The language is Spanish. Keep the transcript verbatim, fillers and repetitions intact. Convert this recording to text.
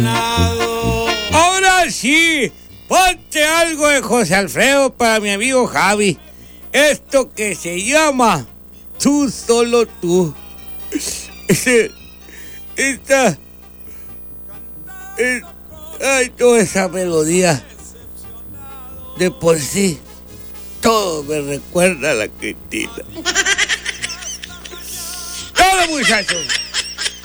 Ahora sí, ponte algo de José Alfredo para mi amigo Javi. Esto que se llama Tú Solo Tú. Esta... Es, ay, toda esa melodía. De por sí, todo me recuerda a la Cristina. Todo, muchachos.